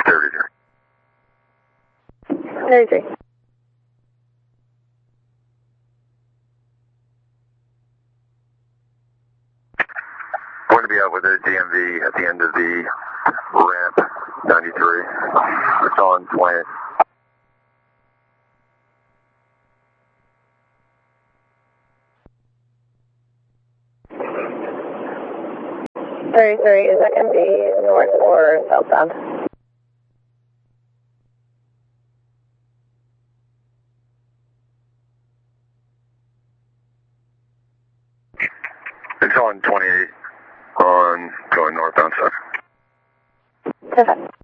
33. 33. Going to be out with a DMV at the end of the ramp, 93. It's on 20. 33, is that going to be north or southbound? It's on 28 on going northbound side. Perfect.